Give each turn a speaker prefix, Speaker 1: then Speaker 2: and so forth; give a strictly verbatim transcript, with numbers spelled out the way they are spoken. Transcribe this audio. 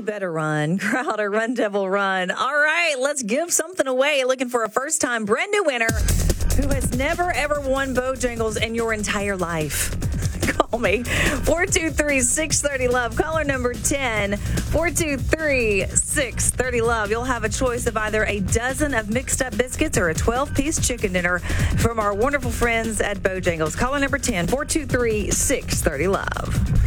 Speaker 1: better run. Crowder, run, devil, run. All right, let's give something away. Looking for a first-time brand new winner who has never, ever won Bojangles in your entire life. Call me, four two three, six three zero, LOVE. Caller number ten, four two three, six three zero, LOVE. You'll have a choice of either a dozen of mixed-up biscuits or a twelve-piece chicken dinner from our wonderful friends at Bojangles. Caller number ten, four two three, six three zero, LOVE.